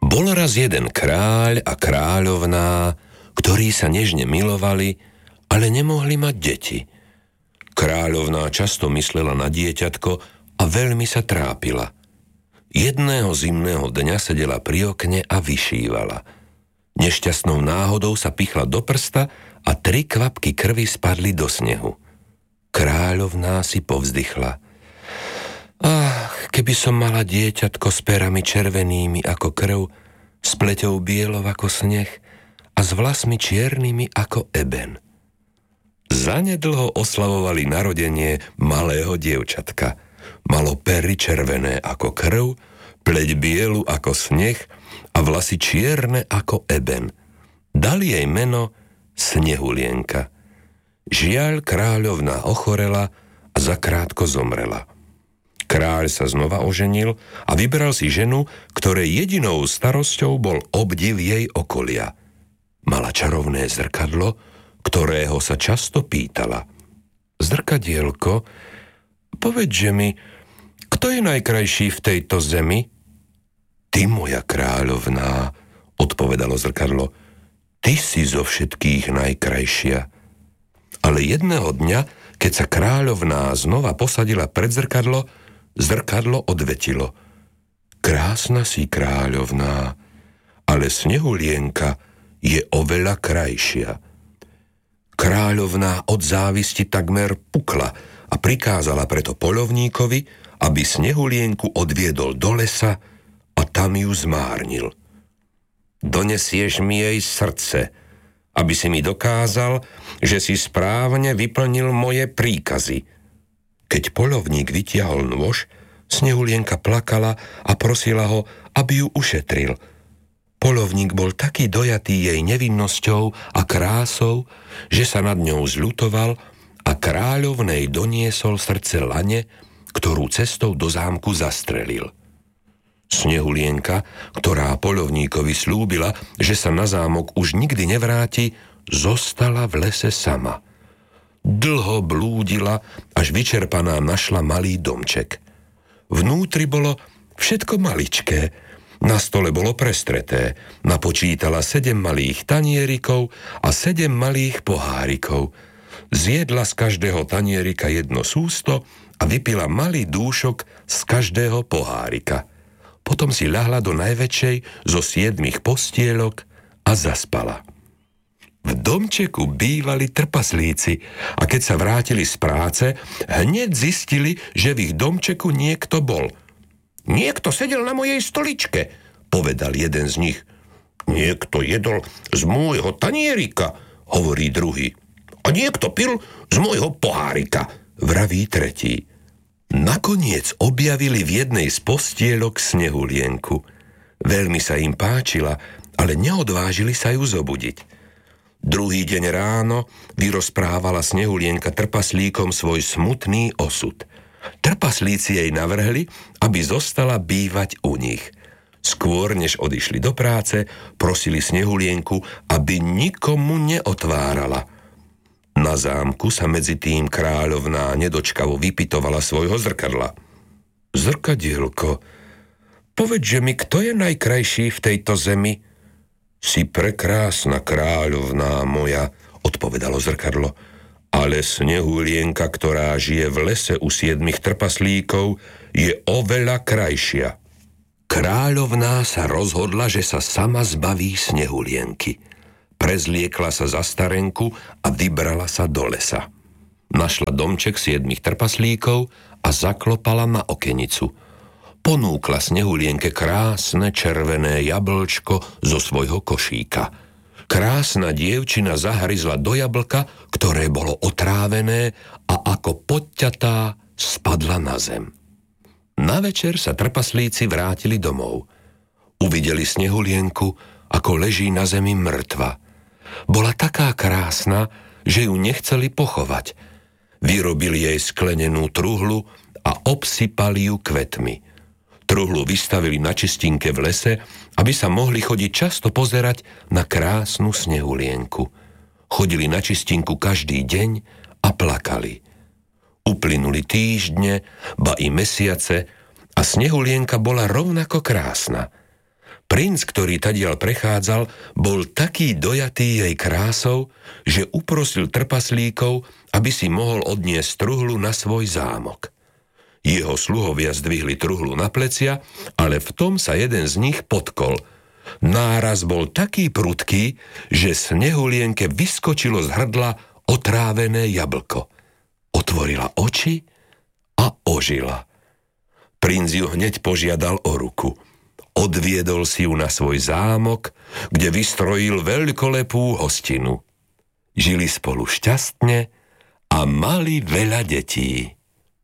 Bol raz jeden kráľ a kráľovná, ktorí sa nežne milovali, ale nemohli mať deti. Kráľovná často myslela na dieťatko a veľmi sa trápila. Jedného zimného dňa sedela pri okne a vyšívala. Nešťastnou náhodou sa pichla do prsta a 3 kvapky krvi spadli do snehu. Kráľovná si povzdychla. Keby som mala dieťatko s perami červenými ako krv, s pleťou bielou ako sneh a s vlasmi čiernymi ako eben. Zanedlho oslavovali narodenie malého dievčatka. Malo pery červené ako krv, pleť bielu ako sneh a vlasy čierne ako eben. Dali jej meno Snehulienka. Žiaľ, kráľovná ochorela a zakrátko zomrela. Kráľ sa znova oženil a vybral si ženu, ktorej jedinou starosťou bol obdiv jej okolia. Mala čarovné zrkadlo, ktorého sa často pýtala. Zrkadielko, povedže mi, kto je najkrajší v tejto zemi? Ty, moja kráľovná, odpovedalo zrkadlo, ty si zo všetkých najkrajšia. Ale jedného dňa, keď sa kráľovná znova posadila pred zrkadlo, zrkadlo odvetilo. Krásna si, kráľovná, ale Snehulienka je oveľa krajšia. Kráľovná od závisti takmer pukla a prikázala preto poľovníkovi, aby Snehulienku odviedol do lesa a tam ju zmárnil. Donesieš mi jej srdce, aby si mi dokázal, že si správne vyplnil moje príkazy. Keď poľovník vytiahol nôž, Snehulienka plakala a prosila ho, aby ju ušetril. Poľovník bol taký dojatý jej nevinnosťou a krásou, že sa nad ňou zľutoval a kráľovnej doniesol srdce lane, ktorú cestou do zámku zastrelil. Snehulienka, ktorá poľovníkovi slúbila, že sa na zámok už nikdy nevráti, zostala v lese sama. Dlho blúdila, až vyčerpaná našla malý domček. Vnútri bolo všetko maličké, na stole bolo prestreté, napočítala 7 malých tanierikov a 7 malých pohárikov. Zjedla z každého tanierika jedno sústo a vypila malý dúšok z každého pohárika. Potom si ľahla do najväčšej zo 7 postielok a zaspala. V domčeku bývali trpaslíci a keď sa vrátili z práce, hneď zistili, že v ich domčeku niekto bol. Niekto sedel na mojej stoličke, povedal jeden z nich. Niekto jedol z môjho tanierika, hovorí druhý. A niekto pil z môjho pohárika, vraví tretí. Nakoniec objavili v jednej z postielok Snehulienku. Veľmi sa im páčila, ale neodvážili sa ju zobudiť. Druhý deň ráno vyrozprávala Snehulienka trpaslíkom svoj smutný osud. Trpaslíci jej navrhli, aby zostala bývať u nich. Skôr, než odišli do práce, prosili Snehulienku, aby nikomu neotvárala. Na zámku sa medzi tým kráľovná nedočkavo vypytovala svojho zrkadla. Zrkadielko, povedže mi, kto je najkrajší v tejto zemi? Si prekrásna, kráľovná moja, odpovedalo zrkadlo, ale Snehulienka, ktorá žije v lese u 7 trpaslíkov, je oveľa krajšia. Kráľovná sa rozhodla, že sa sama zbaví Snehulienky. Prezliekla sa za starenku a vybrala sa do lesa. Našla domček 7 trpaslíkov a zaklopala na okenicu. Ponúkla Snehulienke krásne červené jablčko zo svojho košíka. Krásna dievčina zahryzla do jablka, ktoré bolo otrávené a ako podťatá spadla na zem. Na večer sa trpaslíci vrátili domov. Uvideli Snehulienku, ako leží na zemi mŕtva. Bola taká krásna, že ju nechceli pochovať. Vyrobili jej sklenenú truhlu a obsypali ju kvetmi. Truhlu vystavili na čistinke v lese, aby sa mohli chodiť často pozerať na krásnu Snehulienku. Chodili na čistinku každý deň a plakali. Uplynuli týždne, ba i mesiace a Snehulienka bola rovnako krásna. Princ, ktorý tadiaľ prechádzal, bol taký dojatý jej krásou, že uprosil trpaslíkov, aby si mohol odniesť truhlu na svoj zámok. Jeho sluhovia zdvihli truhlu na plecia, ale v tom sa jeden z nich potkol. Náraz bol taký prudký, že Snehulienke vyskočilo z hrdla otrávené jablko. Otvorila oči a ožila. Princ ju hneď požiadal o ruku. Odviedol si ju na svoj zámok, kde vystrojil veľkolepú hostinu. Žili spolu šťastne a mali veľa detí.